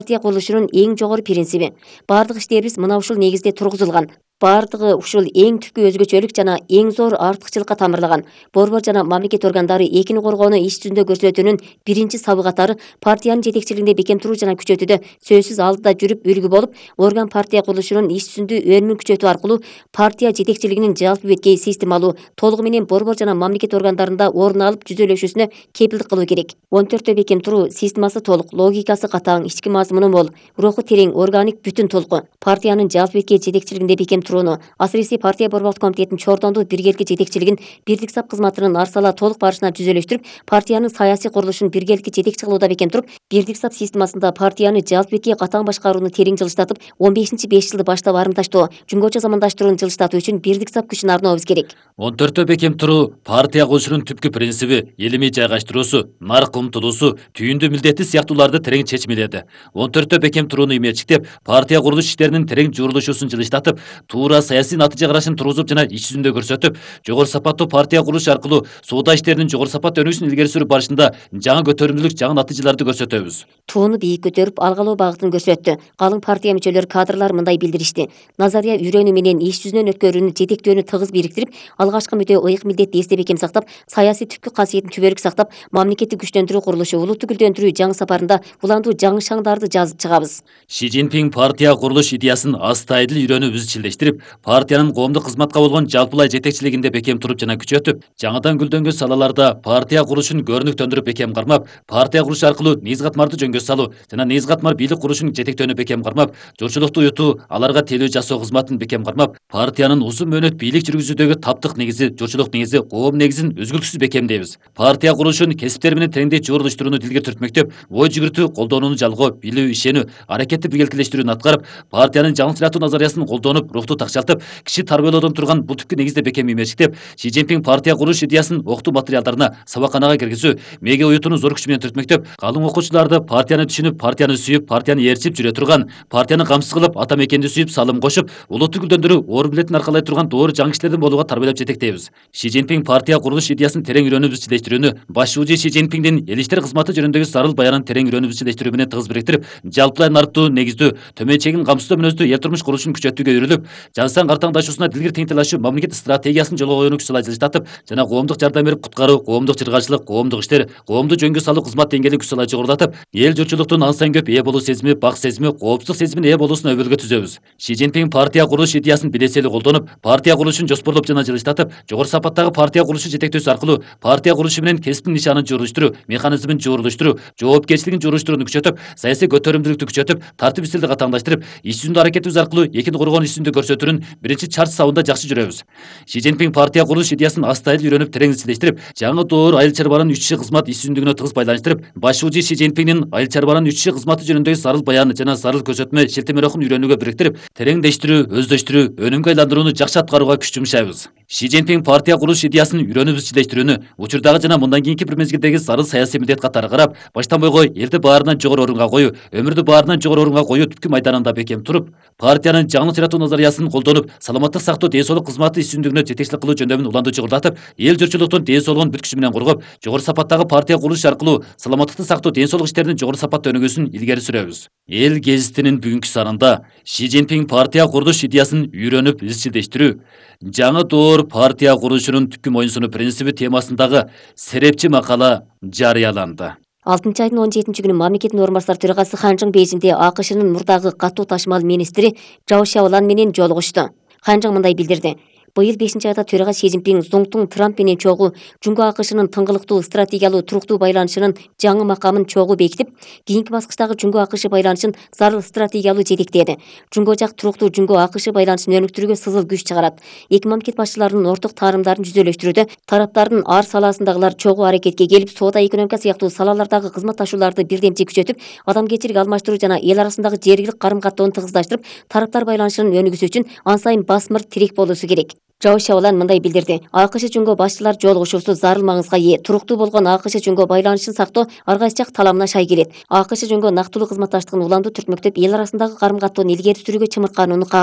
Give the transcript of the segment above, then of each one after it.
партия курулушунун эң жогору принциби. Бардык иштерибиз мына ушул негизде тургузулган. Бардыгы ушул эң түпкү өзгөчөлүк жана эң зор артыкчылыкка тамырлаган. Борбор жана мамлекет органдары экини коргоону иш жүзүндө көрсөтүүнүн биринчи сабы катары партиянын жетекчилигинде бекемтуруу жана күчөтүүдө сөзсүз алдыда жүрүп үлгү болуп, орган партия курулушунун иш жүзүндө өнүмүн күчөтүү аркылуу партия жетекчилигинин жалпы беткей системалуу толугу менен борбор жана мамлекет органдарында орун алып жүзөлөшүүсүнө кепилдик кылуу керек. 14 бекемтуруу системасы толук, логикасы катаң, ички мазмуну мол, руху терең, органик бүтүн толку. Партиянын жалпы беткей жетекчилигинде бекемтурууну, асыресе партия борбордук комитетинин чордондуу биргеликке жетекчилигин бирдик сап кызматынын арсала толук барышына түзөлүштүрүп, партиянын саясий курулушун биргеликке жетекчи кылууда бекемтуруп, бирдик сап системасында партияны жалпы беткей катаң башкарууну терең жылыштатып, 15-5 жылды баштап арымташтоо, жумгочо замандаштырууну жылыштатуу үчүн бирдик сап күчүн арнообуз керек. 14 бекемтуруу партия курулушунун түпкү принциби, илимий жайгаштыруусу, нарк умтулуусу, түйүндүү милдети сыяктууларды терең чечмеледи. 14 бекемтурууну иметчиктеп, партия курулуш иштеринин терең журулушуусун жылыштатып, туура саясий натыйжа карашын тургузуп жана иш жүзүндө көрсөтүп, жогору сапаттуу партия курулуш аркылуу соода иштеринин жогору сапат өнүгүшүн илгери сүрүп барышында жаңы көтөрүмдүүлүк, жаңы натыйжаларды көрсөтөбүз. Тууну бийик көтөрүп, алгалоо багытын көрсөттү. Калың партия мүчөлөрү кадрлар мындай билдиришти. Назария үйрөнүү менен иш жүзүнөн өткөрүүнү жетектөөнү тыгыз бириктирип, алгачкы мүдө ыйык милдетти эсте бекем сактап, саясий түпкү касиетин түбөлүк сактап, мамлекетти күчтөндүрүү курулушу, улутту гүлдөндүрүү жаңы сапарында уландуу жаңы шаңдарды жазып чыгабыз. Ши Цзиньпин партия курулуш идеясын астайдыл үйрөнүп изчилдештирип, партиянын коомдук кызматка болгон жалпылай жетекчилигинде бекем туруп жана күчөтүп, жаңыдан гүлдөнгөн салаларда партия курулушун көрүнүктөндүрүп бекем кармап, партия курулуш аркылуу низ катмарды жөнгө салуу жана низ катмар бийлик курулушун жетектөөнү бекем кармап, журтчулукту уютуу, аларга тейлөө жасоо кызматын бекем кармап, партиянын узун мөөнөт бийлик жүргүзүүдөгү таптык негизи, журтчулук негизи, коом негизин үзгүлтүксүз бекемдейбиз. Партия курулушун кесиптер менен тереңдей жуурулуштурууну дилге түртмөктөп, ой жүгүртүү, колдонууну жалгоо, билүү, ишенүү, аракетти биргеликелештирүүнү аткарып, партиянын жаңы сыяктуу назариясын колдонуп, рухту такшалтып, киши тарбиялоодон турган бул түпкү негизде бекем имечиктеп, Ши Цзиньпин партия курулуш идеясын окутуу материалдарына, сабакканага киргизүү, мега уютууну зор күч менен түртмөктөп, калың окуучуларды партияны түшүнүп, партияны сүйүп, партияны ээрчип жүрө турган, партияны камсыз кылып, ата мекенди сүйүп, салым кошуп, улутту гүлдөндүрүү, орун билетин аркалай турган доору жаңы кишилердин болууга тарбиялап жетектейбиз. Ши Цзиньпин партия курулуш идеясын терең үйрөнүп изчилештирүүнү, башчы Ши Цзиньпиндин эл иштер кызматы жөнүндөгү зарыл баянын терең үйрөнүп изчилештирүү менен тыгыз бириктирип, жалпылай нарктуу, негиздүү, төмөн чегин камсыздоо мүнөздүү эл турмуш курулушун күчөтүүгө үйрүлүп, жансаң картаңдашуусуна дилгир теңтелашуу мамлекет стратегиясын жолго коюуну күчсалай жылыштатып, жана коомдук жардам берип куткаруу, коомдук чыргарчылык, коомдук иштер, коомду жөнгө салуу кызмат деңгээлин күчсалай жогорулатып, эл журтчулуктун ансаң көп ээ болуу сезими, бак сезими, коопсуздук сезимине ээ болуусуна өбөлгө түзөбүз. Ши Цзиньпин партия курулуш идеясын билесели колдонуп, партия курулушун жоспорлоп жана жылыштатып, жогору сапаттагы партия курулушу жетектөөсү аркылуу партия курулушу менен кесиптин нишанын жуурулуштуруу, механизмин жуурулуштуруу, жоопкерчилигин жуурулуштурууну күчөтүп, саясий көтөрүмдүүлүктү күчөтүп, тартип стилди катаңдаштырып, иш жүзүндө аракетибиз аркылуу экини коргоон иш жүзүндө көрсөтүүнүн биринчи чарт сабында жакшы жүрөбүз. Ши Цзиньпин партия курулуш идеясын астайдыл үйрөнүп терең изчилештирип, жаңы доор айыл чарбанын 3 кызмат иш жүзүндүгүнө тыгыз байланыштырып, башчы Ши Цзиньпиндин айыл чарбанын 3 кызматы жөнүндөгү зарыл баян жана зарыл көрсөтмө шилтемелерин үйрөнүүгө бириктирип, тереңдештирүү, өздөштүрүү, өнүмгө айландырууну жакшы аткарууга күч жумшайбыз. Ши Цзиньпин партия курулуш идеясын үйрөнүп изчилештирүүнү учурдагы жана мындан кийинки бир мезгилдеги зарыл саясий милдет катары карап, баштан бойго элди баарынан жогору орунга коюу, өмүрдү баарынан жогору орунга коюу түпкү майданында бекем туруп, партиянын жаңы сыяктуу назариясын колдонуп, саламаттык сактоо, ден соолук кызматы иш жүзүндүгүнө жетекчилик кылуу жөндөмүн уланду чыгырдатып, эл журтчулуктун ден соолугун бүт күчү менен коргоп, жогору сапаттагы партия курулуш аркылуу саламаттыкты сактоо, ден соолук иштеринин жогору сапатта өнүгүүсүн илгери сүрөбүз. Эл гезитинин бүгүнкү санында Ши Цзиньпин партия курулуш идеясын үйрөнүп изчилдештирүү, жаңы доор партия курулушунун түпкү моюнсунуу принциби темасындагы серепчи макала жарыяланды. 6 айдын 17 күнү мамлекеттин орун басары төрагасы Хан Чжың Бейжиңде АКШнын мурдагы катуу ташмал министри Чжао Шяолан менен жолугушту. Хан Чжың мындай билдирди. Быйыл 5 айда төрага Ши Цзиньпин Зоңтуң Трамп менен чогуу Жунго АКШнын тыңгылыктуу стратегиялуу туруктуу байланышынын жаңы макамын чогуу бекитип, кийинки баскычтагы Жунго АКШ байланышын зарыл стратегиялуу жетектеди. Жунго жак туруктуу Жунго АКШ байланышын өнүктүрүүгө сызыл күч чыгарат. Эки мамлекет башчыларынын орток таарымдарын жүзөлөштүрүүдө тараптардын ар саласындагылар чогуу аракетке келип, соода, экономика сыяктуу салалардагы кызматташууларды бирдемчи күчөтүп, адамгерчилик алмаштыруу жана эл арасындагы жергилик карым-каттоонун тыгыздаштырып, тараптар байланышынын өнүгүүсү үчүн ансайын басмыр тирек болуусу керек. Чжао Шяолан мындай билдирди. АКШ Жунго башчылар жолугушуусу зарыл маңызга ээ. Туруктуу болгон АКШ Жунго байланышын сактоо ар кайсы жак таламына шай келет. АКШ Жунго нактылуу кызматташтыгын уланду түртмөктөп, эл арасындагы карым-каттоону илгери сүрүүгө чымырканууну каалайм.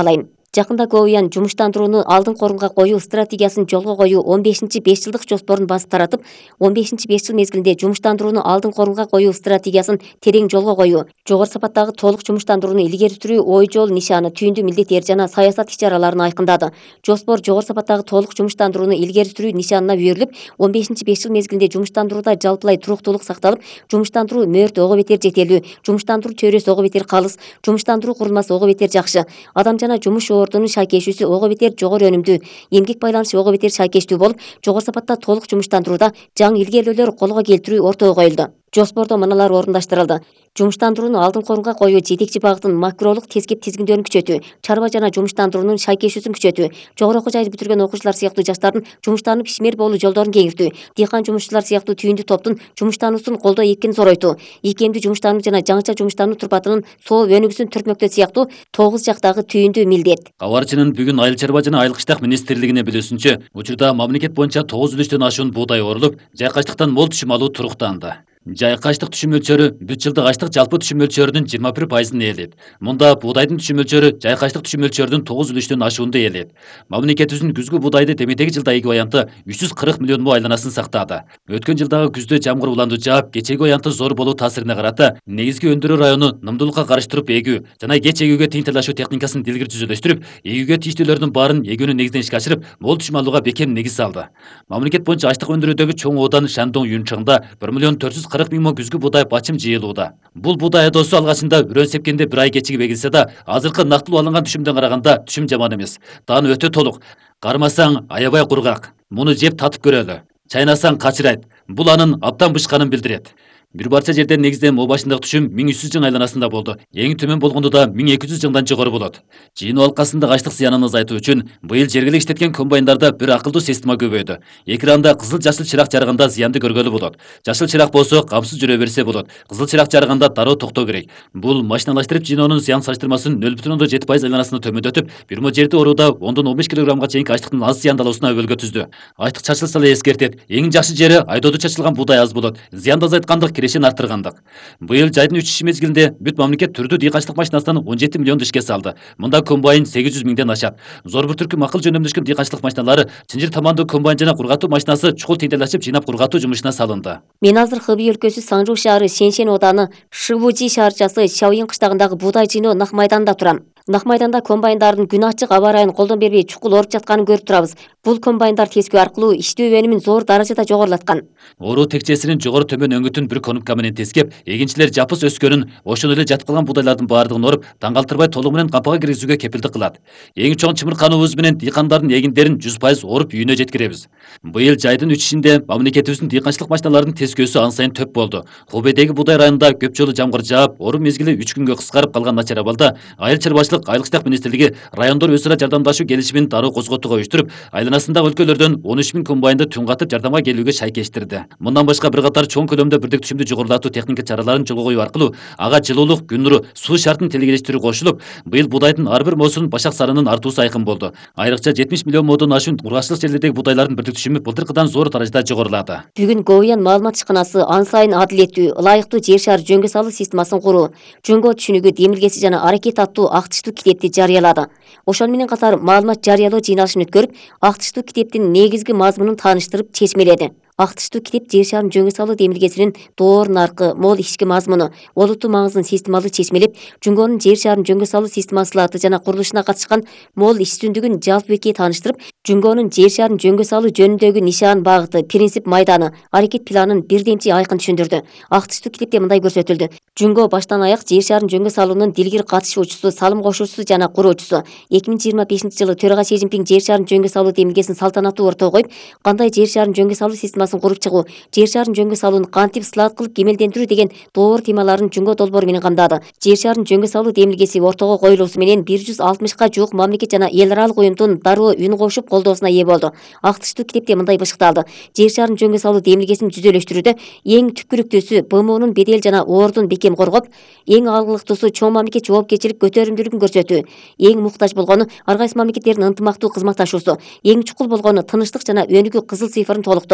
Жакында Говиян жумуштандырууну алдыңкы орунга коюу стратегиясын жолго коюу 15-5 жылдык жоспорун басып таратып, 15-5 жыл мезгилинде жумуштандырууну алдыңкы орунга коюу стратегиясын терең жолго коюу, жогору сапаттагы толук жумуштандырууну илгери сүрүү ой жол нишаны, түйүндүү милдеттери жана саясат иш-чараларын айкындады. Жоспор жогору сапаттагы толук жумуштандырууну илгери сүрүү нишанына үйрүлүп, 15-5 жыл мезгилинде жумуштандырууда жалпылай туруктуулук сакталып, жумуштандыруу мөөрт ого бетер жетелүү, жумуштандыруу чөйрөсү ого бетер калыс, жумуштандыруу курулмасы ого бетер жакшы, адам жана жумуш ордунун шайкешүүсү ого бетер жогору өнүмдүү, эмгек байланышы ого бетер шайкештүү болуп, жогору сапатта толук жумуштандырууда жаңы илгерилөөлөр колго келтирүү ортого коюлду. Жоспордо мыналар орундаштырылды. Жумуштандырууну алдыңкы орунга коюу жетекчи багытын макролук тескеп тизгиндөөрүн күчөтүү, чарба жана жумуштандыруунун шайкешүүсүн күчөтүү, жогору окуу жайды бүтүргөн окуучулар сыяктуу жаштардын жумуштанып ишмер болуу жолдорун кеңиртүү, дыйкан жумушчулар сыяктуу түйүндүү топтун жумуштануусун колдоо экенин зоройтуу, ийкемдүү жумуштануу жана жаңыча жумуштануу турпатынын соо өнүгүүсүн түртмөктөө сыяктуу 9 жактагы түйүндүү милдет. Кабарчынын бүгүн Айыл чарба жана Айыл кыштак министрлигине билүүсүнчө, учурда мамлекет боюнча 9 үлүштөн ашуун буудай орулуп, жайкачтыктан мол түшүм алуу туруктанды. Жайкачтык түшүм мөлчөрү бүт жылдык ачлык жалпы түшүм мөлчөрүнүн 21%-ын ээлейт. Мында буудайдын түшүм мөлчөрү жайкачтык түшүм мөлчөрүнүн 9 үлүштөн ашуунда ээлейт. Мамлекетибиздин күзгү буудайды демедеги жылда эки аянты 340 миллион му айланасынын сактады. Өткөн жылдагы күздө жамгыр уланду жаап, кечеги аянты зор болуу таасирине карата негизги өндүрүү району нымдуулукка карыштырып эгүү жана кеч эгүүгө тең тилашуу техникасын дилгир түзүлөштүрүп, эгүүгө тийиштүүлөрдүн баарын эгүүнүн негизинен ишке ашырып, мол түшүм алууга бекем негиз салды. Мамлекет боюнча ачлык өндүрүүдөгү чоң оодан Шандон Юнчыңда 1 миллион 440 миң му күзгү буудай бачым жыйылууда. Бул буудай айдоосу алгачында үрөн сепкенде 1 ай кечигип эгилсе да, азыркы нактылуу алынган түшүмдөн караганда түшүм жаман эмес. Дааны өтө толук. Кармасаң аябай кургак. Муну жеп татып көрөлү. Чайнасаң качырайт. Бул анын абдан бышканын билдирет. Бир барча жерден негизден мо башындагы түшүм 1300 жың айланасында болду. Эң төмөн болгондо да 1200 жыңдан жогору болот. Жыйынуу алкасында ачлык зыянын азайтуу үчүн быйыл жергилик иштеткен комбайндарда бир акылдуу система көбөйдү. Экранда кызыл жашыл чырак жарыганда зыянды көргөлү болот. Жашыл чырак болсо камсыз жүрө берсе болот. Кызыл чырак жарыганда дароо токтоо керек. Бул машиналаштырып жыйноонун зыян салыштырмасын 0,7% айланасына төмөндөтүп, бир мо жерде орууда 10-15 кг чейинки ачлыктын аз зыяндалуусуна өбөлгө түздү. Ачлык чачылса эле эскертет. Эң жакшы жери айдоодо чачылган буудай аз болот. Зыянды азайткандык кирешин арттыргандык. Быйыл жайдын 3 мезгилинде бүт мамлекет түрдүү дыйканчылык машинасынан 17 миллион ишке салды. Мында комбайн 800 миңден ашат. Зор бир түркүм акыл жөнөмдөшкөн дыйканчылык машиналары, чынжыр тамандуу комбайн жана кургатуу машинасы чукул теңдел жыйнап кургатуу жумушуна салынды. Мен азыр Хыбый өлкөсү Саңжу шаары Шеншен ооданы Шыбужи шаарчасы Шаоин кыштагындагы буудай жыйноо нак майданында турам. Нак майданда комбайндардын күн ачык аба ырайын колдон бербей чукул оруп жатканын көрүп турабыз. Бул комбайндар тескөө аркылуу иштөө өнүмүн зор даражада жогорулаткан. Оруу текчесинин жогору төмөн өңүтүн бир конупка менен тескеп, эгинчилер жапыс өскөнүн, ошондой эле жатып калган буудайлардын баардыгын оруп, таңгалтырбай толугу менен кампага киргизүүгө кепилдик кылат. Эң чоң чымыркануубуз менен дыйкандардын эгиндерин 100% оруп үйүнө жеткиребиз. Быйыл жайдын 3-ишинде мамлекетибиздин дыйканчылык машиналарынын тескөөсү ан сайын төп болду. Хубейдеги буудай районунда көп жолу жамгыр жаап, оруу мезгили 3 күнгө кыскарып калган начар абалда Айыл чарбачылык Айыл кыштак министрлиги райондор өз ара жардамдашуу келишимин дароо козготууга уюштуруп, айланасындагы өлкөлөрдөн 13 миң комбайнды түн катып жардамга келүүгө шайкештирди. Мындан башка бир катар чоң көлөмдө бирдик түшүмдү жогорулатуу техника чараларын жолго коюу аркылуу ага жылуулук, күн нуру, суу шартын телгелештирүү кошулуп, быйыл буудайдын ар бир моосунун башак санынын артуусу айкын болду. Айрыкча 70 миллион модон ашуун ургачылык жерлердеги буудайлардын бирдик түшүмү былтыркыдан зор даражада жогорулады. Бүгүн Говиян маалымат ишканасы ан сайын адилеттүү, ылайыктуу жер шаар жөнгө салуу системасын куруу, жөнгө түшүнүгү демилгеси жана аракет аттуу актыштуу китепти жарыялады. Ошол менен катар маалымат жарыялоо жыйналышын өткөрүп, актыштуу китептин негизги мазмунун тааныштырып чечмеледи. Актыштуу китеп жер шарын жөнгө салуу демилгесинин доор наркы, мол ички мазмуну, олуттуу маңызын системалуу чечмелеп, жөнгөнүн жер шарын жөнгө салуу системасы слаты жана курулушуна катышкан мол иш-түздүгүн жалпы бекке тааныштырып, жөнгөнүн жер шарын жөнгө салуу жөнүндөгү нишан багыты, принцип майданы, аракет планын бирдемчи айкын түшүндүрдү. Актыштуу китепте мындай көрсөтүлдү. Жөнгө баштан аяк жер шарын жөнгө салуунун дилгир катышуучусу, салым кошуучусу жана куруучусу. 2025-жылы төрага Си Цзиньпин жер шарын жөнгө салуу демилгесин салтанаттуу ортого коюп, кандай жер шарын жөнгө салуу системасын куруп чыгуу, жер шарын жөнгө салууну кантип слат кылып кемелдендирүү деген доор темаларын жөнгө долбоор менен камдады. Жер шарын жөнгө салуу демилгеси ортого коюлуусу менен 160ка жуук мамлекет жана эл аралык уюмдун дароо үн кошуп колдоосуна ээ болду. Актыштуу китепте мындай бышыкталды. Жер шарын жөнгө салуу демилгесин жүзөлөштүрүүдө эң түпкүрүктүүсү БМУнун бедел жана ордун бекем коргоп, эң алгылыктуусу чоң мамлекет жоопкерчилик көтөрүмдүүлүгүн көрсөтүү, эң муктаж болгону ар кайсы мамлекеттердин ынтымактуу кызматташуусу, эң чукул болгону тынычтык жана өнүгүү кызыл цифрын толуктоо.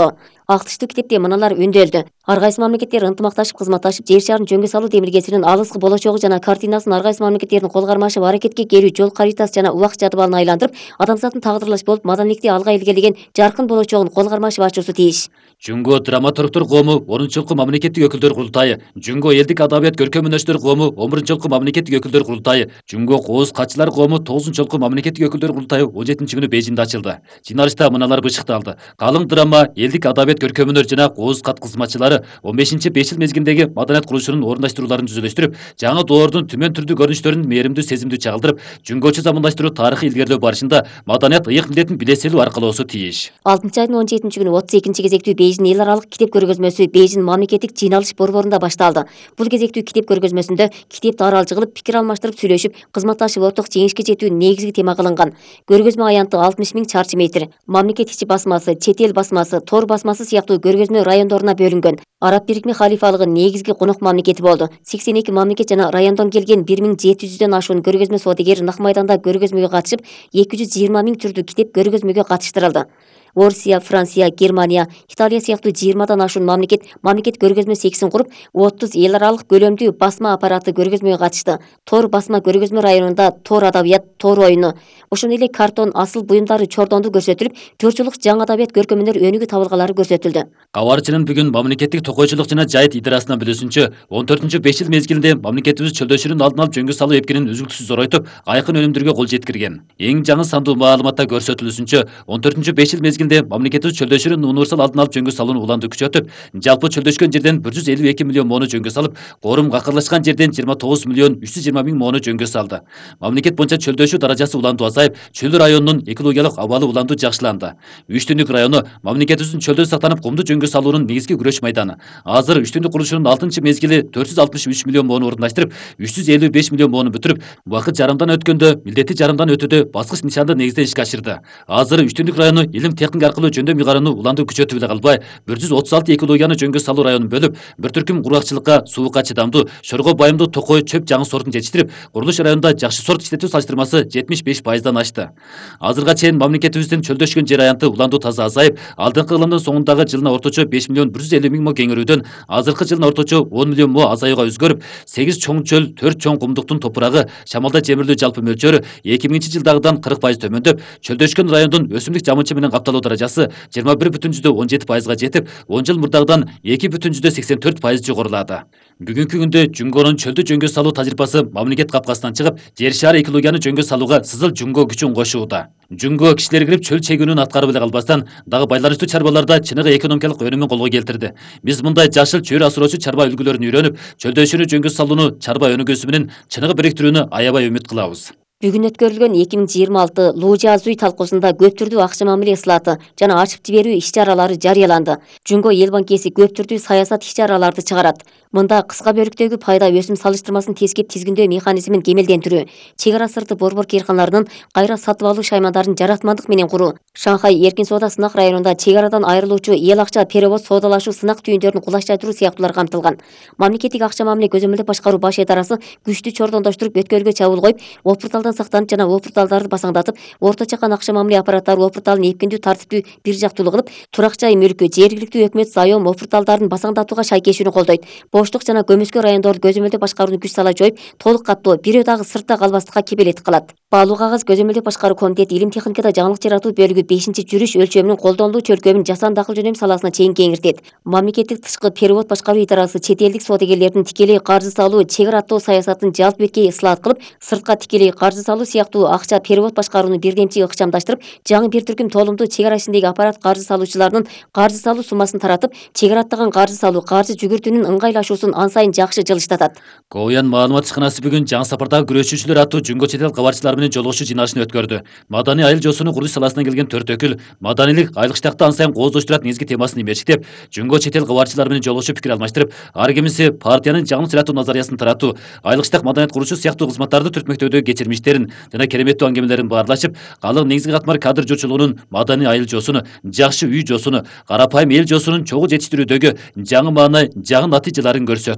Актыштуу китепте мыналар өндөлдү. Ар кайсы мамлекеттер ынтымакташып кызматташып жер шарын жөнгө салуу демилгесинин алыскы болочогу жана картинасын ар кайсы мамлекеттердин кол кармашып аракетке келүү жол каритасы жана убакыт жадыбалын айландырып, адамзаттын тагдырлаш болуп маданийликти алга илгерилеген жаркын болочогун кол кармашып ачуусу тийиш. Жүнгө драматургтор коому 10-жылкы мамлекеттик өкүлдөр курултайы, Жүнгө элдик адабият көркөм өнөштөр коому 11-жылкы мамлекеттик өкүлдөр курултайы, Жүнгө кооз катчылар коому 9-жылкы мамлекеттик өкүлдөр курултайы 17-күнү Бейжиңде ачылды. Жиналышта мыналар бышыкталды. Калың драма, элдик адабият көркөм өнөр жана кооз кат кызматчылары 15-5 жыл мезгилдеги маданият курулушунун орундаштырууларын түзүлүштүрүп, жаңы доордун түмөн түрдүү көрүнүштөрүн мээримдүү сезимдүү чагылдырып, жүнгөчө замандаштыруу тарыхый илгерлөө барышында маданият ыйык милдетин биле-селүү аркылоосу тийиш. 6-айдын 17-күнү 32 кезектүү Бейжиң эл аралык китеп көргөзмөсү Бейжиң мамлекеттик жыйналыш борборунда башталды. Бул кезектүү китеп көргөзмөсүндө китеп даралчы кылып, пикир алмаштырып сүйлөшүп, кызматташып орток жеңишке жетүү негизги тема кылынган. Көргөзмө аянты 60 000 чарчы метр. Мамлекет ичи басмасы, чет эл басмасы, тор басмасы сыяктуу көргөзмө райондоруна бөлүнгөн. Араб Бирикме халифалыгы негизги конок мамлекети болду. 82 мамлекет жана райондон келген 1700дөн ашуун көргөзмө содигер Нак майданда көргөзмөгө катышып, 220 000 түрдүү китеп көргөзмөгө катыштырылды. Орусия, Франция, Германия, Италия сыяктуу 20дан ашуун мамлекет көргөзмө сексин куруп, 30 эл аралык көлөмдүү басма аппараты көргөзмөгө катышты. Тор басма көргөзмө районунда тор адабият, тор оюну, ошондой эле картон асыл буюмдары чордонду көрсөтүлүп, журчулук жаңы адабият көркөмөнөр өнүгүү табылгалары көрсөтүлдү. Кабарчынын бүгүн мамлекеттик токойчулук жана жайыт идарасынан билүүсүнчө, 14-5 жыл мезгилинде мамлекетибиз чөлдөшүүнүн алдын алып жөнгө салуу эпкинин үзүлтүксүз зоройтуп, айкын өнүмдөргө кол жеткирген. Эң жаңы сандуу маалыматта көрсөтүлүүсүнчө, 14-5 жыл мезгилинде мамлекетибиз чөлдөшүүнүн универсал алдын алып жөнгө салууну уланды күчөтүп, жалпы чөлдөшкөн жерден 152 миллион моону жөнгө салып, корум какырлашкан жерден 29 миллион 320 миң моону жөнгө салды. Мамлекет боюнча чөлдөшүү даражасы уландуу азайып, чөл районунун экологиялык абалы уландуу жакшыланды. Үчтүндүк району мамлекетибиздин чөлдө сактанып кумду жөнгө салуунун негизги күрөш майданы. Азыр үчтүндүк курулушунун 6-мезгили 463 миллион моону орундаштырып, 355 миллион моону бүтүрүп, убакыт жарымдан өткөндө, милдети жарымдан өтүүдө баскыч нишанды негизде ишке ашырды. Азыр үчтүндүк району илим техника аркылуу жөндөм ыйгарууну уландуу күчөтүп эле калбай, 136 экологияны жөнгө салуу районун бөлүп, бир түркүм кургакчылыкка, суукка чыдамдуу, шорго байымдуу токой чөп жаңы сортун жетиштирип, курулуш районунда жакшы сорт иштетүү салыштырмасы 75%дан ашты. Азырга чейин мамлекетибиздин чөлдөшкөн жер аянты уландуу таза азайып, алдыңкы ылымдын соңундагы жылына орточо 5 миллион 150 миң мо кеңейүүдөн азыркы жылына орточо 10 миллион мо азаюуга өзгөрүп, 8 чоң чөл, 4 чоң кумдуктун топурагы, шамалда жемирлүү жалпы мөлчөрү 2000-жылдагыдан 40% төмөндөп, чөлдөшкөн райондун өсүмдүк жамынчы менен капталуу даражасы 21,17%га жетип, 10 жыл мурдагыдан 2,84% жогорулады. Бүгүнкү күндө Жүнгөнүн чөлдү жөнгө салуу тажрыйбасы мамлекет капкасынан чыгып, жер шары экологияны жөнгө салууга сызыл Жүнгө күчүн кошууда. Жүнгө кишилер кирип чөл чегүүнүн аткарып эле калбастан, дагы байланыштуу чарбаларда чыныгы экономикалык өнүмүн колго келтирди. Биз мындай жашыл чөйрө асыроочу чарба үлгүлөрүн үйрөнүп, чөлдөшүүнү жөнгө салууну чарба өнүгүүсү менен чыныгы бириктирүүнү аябай үмүт кылабыз. Бүгүн өткөрүлгөн 2026 Лужа Зуй талкуусунда көп түрдүү акча мамиле ысылаты жана ачып жиберүү иш-чаралары жарыяланды. Жүнгө эл банкеси көп түрдүү саясат иш-чараларды чыгарат. Мында кыска бөлүктөгү пайда өсүм салыштырмасын тескеп тизгиндөө механизмин кемелдендирүү, чек ара сырты борбор кыйркандарынын кайра сатып алуу шаймандарын жаратмандык менен куруу, Шанхай эркин соода сынак районунда чек арадан айрылуучу эл акча перевод соодалашуу сынак түйүндөрүн кулаштайтыруу сыяктуулар камтылган. Мамлекеттик акча мамиле көзөмөлдөп башкаруу баш идарасы күчтүү чордондоштуруп өткөлгө чабуул коюп, опурталдан сактанып жана опурталдарды басаңдатып, орто чакан акча мамиле аппараттары опурталын эпкиндүү тартиптүү бир жактуулуу кылып, турак жай мүлкү, жергиликтүү өкмөт заем опурталдарын басаңдатууга шайкешүүнү колдойт. Боштук жана көмөскө райондорду көзөмөлдөп башкарууну күч сала жоюп, толук каттуу, бирөө дагы сыртта калбастыкка кепилеттик кылат. Баалуу кагаз көзөмөлдөп башкаруу комитети илим техникада жаңылык жаратуу бөлүгү 5-жүрүш өлчөмүнүн колдонулуу чөлкөмүн жасан дакыл жөнөм саласына чейин кеңиртет. Мамлекеттик тышкы перевод башкаруу идарасы чет элдик соодагерлердин тикелей каржы салуу, чек ара аттоо саясатын жалпы беткей ысылат кылып, сыртка тикелей каржы салуу сыяктуу акча перевод башкарууну бирдемчи ыкчамдаштырып, жаңы бир түркүм толумдуу чек ара ичиндеги аппарат каржы салуучуларынын каржы салуу суммасын таратып, чек ара аттаган каржы салуу, каржы жүгүртүүнүн ыңгайлашуусун ан сайын жакшы жылыштатат. Коян маалымат ишканасы бүгүн жаңы сапардагы күрөшчүчүлөр аттуу Жүнгө чет эл кабарчылары менен жолугушуу жыйналышын өткөрдү. Маданий айыл жоосуну курулуш саласынан келген 4 өкүл маданийлик айлык штакты ан сайын кооздоштурат негизги темасын имечиктеп, Жүнгө чет эл кабарчылары менен жолугушуп пикир алмаштырып, ар кимиси партиянын жаңы сыйратуу назариясын таратуу, айлык штак маданият курулушу сыяктуу кызматтарды түртмөктөөдөгү кечирмиштерин жана кереметтүү аңгемелерин баарлашып, калың негизги катмар кадр журчулугунун маданий айыл жоосуну, жакшы үй жоосуну, карапайым эл жоосунун чогуу жетиштирүүдөгү жаңы маанай, жаңы натыйжаларын көрсөттү.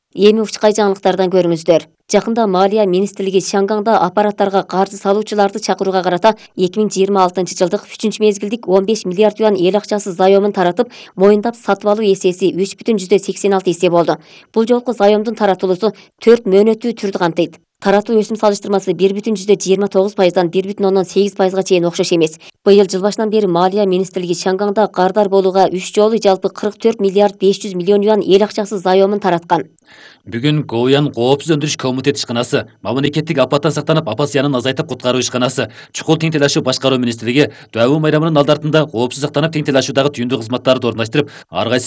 Эми учкай жаңылыктардан көрүңүздөр. Жакында Малия министрлиги Шангаңда аппараттарга каржы салуучуларды чакырууга карата 2026-жылдык 3-мезгилдик 15 миллиард юан эл акчасы заёмун таратып, моюндап сатып алуу эсеси 3,86 эсе болду. Бул жолку заёмдун таратылуусу 4 мөөнөттүү түрдү камтыйт. Таратуу өсүм салыштырмасы 1,29%дан 1,8%га чейин окшош эмес. Быйыл жыл башынан бери Малия министрлиги Шангаңда кардар болууга 3 жолу жалпы 44 миллиард 500 миллион юан эл акчасы заёмун тараткан. Бүгүн Гоуян коопсуз өндүрүш комитети ишканасы, мамлекеттик апаттан сактанып апат зыянын азайтып куткаруу ишканасы, чукул тең телашуу башкаруу министрлиги Дүйбү майрамынын алды артында коопсуз сактанып тең телашуудагы түйүндүү кызматтарды орундаштырып, ар кайсы